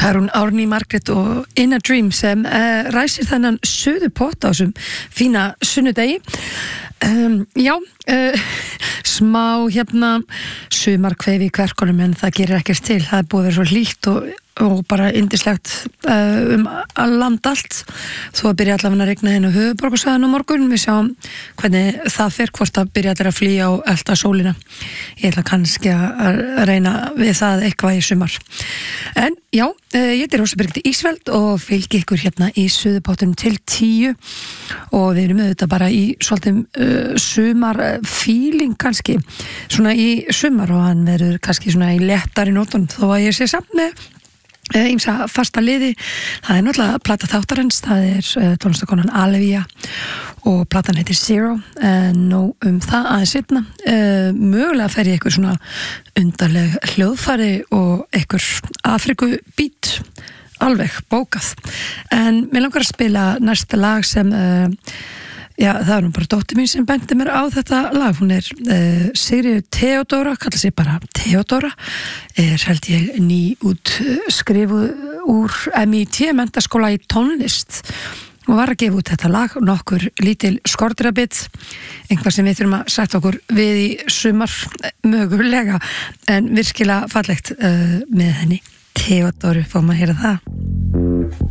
Það hún Árný Margrét og In a Dream sem ræsir þennan suðupott á þessum fína sunnudegi. Smá sumarkvefi í kverkunum en það gerir ekkert til. Það er búið að vera svo hlýtt og bara yndislegt að landa allt. Þó að byrja allavega að regna inn á höfuðborgarsvæðinu á morgun. Við sjáum hvernig það fer, hvort að byrja allir að flýja og elta sólina. Ég ætla kannski að reyna við það eitthvað í sumar. En já, ég heiti Rósa Birgitta Ísfeld og fylgi ykkur hérna í suðupottum til 10 og við erum auðvitað bara í svolítið sumar feeling kannski, svona í sumar og hann verður kannski svona í léttari nótum þó að ég sé samt með ýmsa fasta liði. Það er náttúrulega plata þáttarins, það er tónlistakonan Alevía og platan heitir Zero, nóg það aðeins seinna. Mögulega fer ég eitthvað svona undarleg hljóðfæri og eitthvað Afrikubít alveg bókað, en mér langar að spila næsta lag sem það er bara dóttir mín sem bendi mér á þetta lag. Hún er Sigríður Theodóra, kallar sig bara Theodóra, held ég skrifuð úr MIT, menntaskóla í tónlist, og var að gefa út þetta lag, nokkur lítil skordýrabit, einhvað sem við þurfum að sætta okkur við í sumar mögulega, en virkilega fallegt með henni Theodóru, fórum að heyra það.